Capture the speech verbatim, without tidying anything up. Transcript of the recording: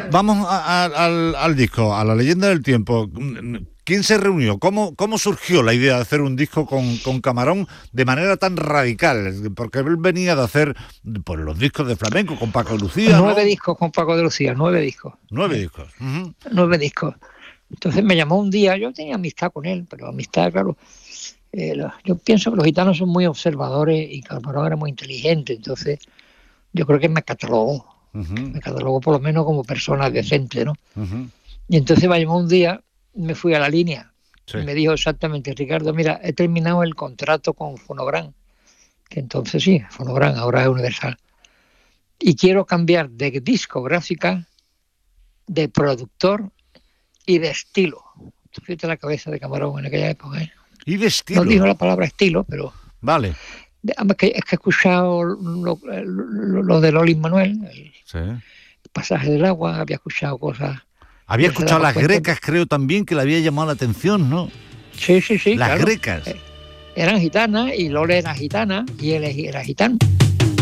vamos a, a, al, al disco, a la leyenda del tiempo. ¿Quién se reunió? ¿Cómo, cómo surgió la idea de hacer un disco con, con Camarón de manera tan radical? Porque él venía de hacer pues, los discos de flamenco con Paco de Lucía, Nueve ¿no? discos con Paco de Lucía, nueve discos. Nueve discos. Uh-huh. Nueve discos. Entonces me llamó un día, yo tenía amistad con él, pero amistad, claro, eh, yo pienso que los gitanos son muy observadores y Camarón era muy inteligente, entonces yo creo que me catalogó, uh-huh. me catalogó por lo menos como persona decente, ¿no? Uh-huh. Y entonces me llamó un día, me fui a la línea, sí. y me dijo exactamente, Ricardo, mira, he terminado el contrato con Fonogram, que entonces sí, Fonogram ahora es Universal, y quiero cambiar de discográfica, de productor y de estilo. Tú fíjate la cabeza de Camarón en aquella época, ¿eh? ¿Y de estilo? No dijo la palabra estilo, pero... Vale. Es que, es que he escuchado lo, lo, lo de Lolin Manuel, el sí. pasaje del agua, había escuchado cosas... Había escuchado las grecas, creo también, que le había llamado la atención, ¿no? Sí, sí, sí. Las claro. grecas. Eran gitanas y Lola era gitana y él era gitano.